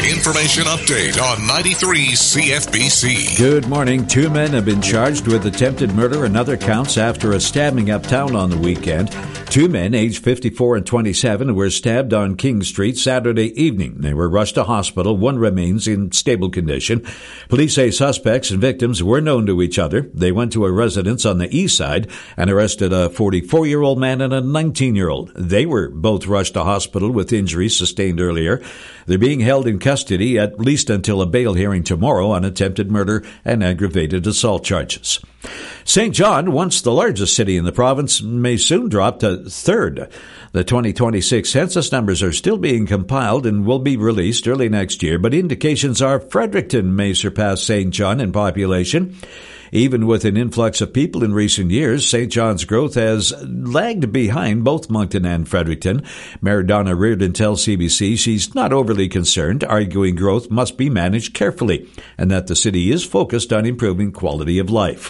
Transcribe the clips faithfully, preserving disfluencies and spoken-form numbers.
Information update on ninety-three C F B C. Good morning. Two men have been charged with attempted murder and other counts after a stabbing uptown on the weekend. Two men, aged fifty-four and twenty-seven, were stabbed on King Street Saturday evening. They were rushed to hospital. One remains in stable condition. Police say suspects and victims were known to each other. They went to a residence on the east side and arrested a forty-four-year-old man and a nineteen-year-old. They were both rushed to hospital with injuries sustained earlier. They're being held in custody at least until a bail hearing tomorrow on attempted murder and aggravated assault charges. Saint John, once the largest city in the province, may soon drop to third. The twenty twenty-six census numbers are still being compiled and will be released early next year, but indications are Fredericton may surpass Saint John in population. Even with an influx of people in recent years, Saint John's growth has lagged behind both Moncton and Fredericton. Mayor Donna Reardon tells C B C she's not overly concerned, arguing growth must be managed carefully and that the city is focused on improving quality of life.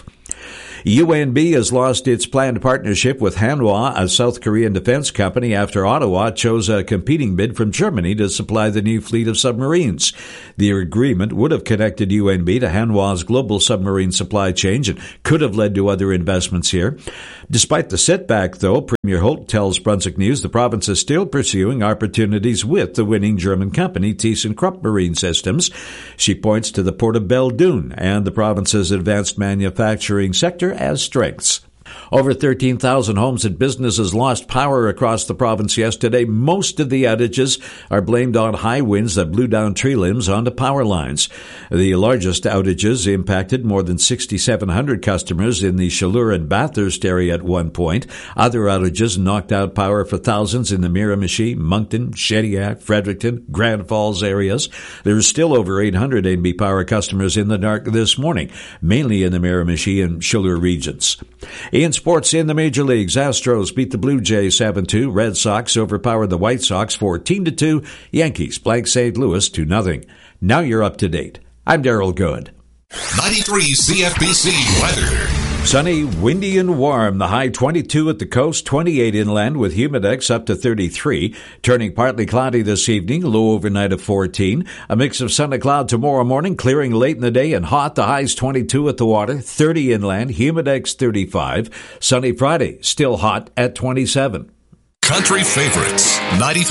U N B has lost its planned partnership with Hanwha, a South Korean defense company, after Ottawa chose a competing bid from Germany to supply the new fleet of submarines. The agreement would have connected U N B to Hanwha's global submarine supply chain and could have led to other investments here. Despite the setback, though, Premier Holt tells Brunswick News the province is still pursuing opportunities with the winning German company ThyssenKrupp Marine Systems. She points to the port of Belledune and the province's advanced manufacturing sector as strengths. Over thirteen thousand homes and businesses lost power across the province yesterday. Most of the outages are blamed on high winds that blew down tree limbs onto power lines. The largest outages impacted more than six thousand seven hundred customers in the Chaleur and Bathurst area at one point. Other outages knocked out power for thousands in the Miramichi, Moncton, Shediac, Fredericton, Grand Falls areas. There are still over eight hundred N B Power customers in the dark this morning, mainly in the Miramichi and Chaleur regions. In sports in the major leagues, Astros beat the Blue Jays seven two. Red Sox overpowered the White Sox fourteen to two. Yankees blank Saint Louis two nothing. Now you're up to date. I'm Daryl Good. ninety-three C F B C weather. Sunny, windy, and warm. The high twenty-two at the coast, twenty-eight inland with humidex up to thirty-three. Turning partly cloudy this evening, low overnight of fourteen. A mix of sun and cloud tomorrow morning, clearing late in the day and hot. The highs twenty-two at the water, thirty inland, humidex thirty-five. Sunny Friday, still hot at twenty-seven. Country favorites, ninety-three